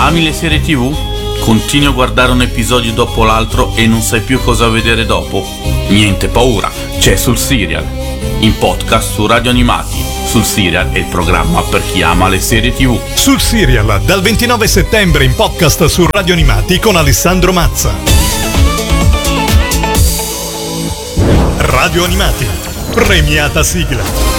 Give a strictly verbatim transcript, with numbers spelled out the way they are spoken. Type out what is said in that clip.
Ami le serie tivù? Continui a guardare un episodio dopo l'altro e non sai più cosa vedere dopo? Niente paura, c'è Sul Serial, in podcast su Radio Animati. Sul Serial è il programma per chi ama le serie tivù. Sul Serial, dal ventinove settembre in podcast su Radio Animati con Alessandro Mazza. Radio Animati, premiata sigla.